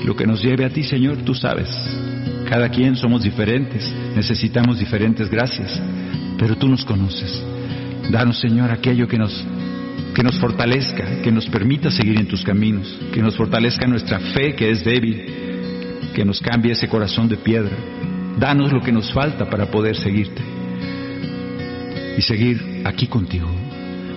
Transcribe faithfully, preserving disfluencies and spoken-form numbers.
lo que nos lleve a ti, Señor, tú sabes. Cada quien somos diferentes, necesitamos diferentes gracias, pero tú nos conoces. Danos, Señor, aquello que nos, que nos fortalezca, que nos permita seguir en tus caminos, que nos fortalezca nuestra fe que es débil, que nos cambie ese corazón de piedra. Danos lo que nos falta para poder seguirte y seguir aquí contigo.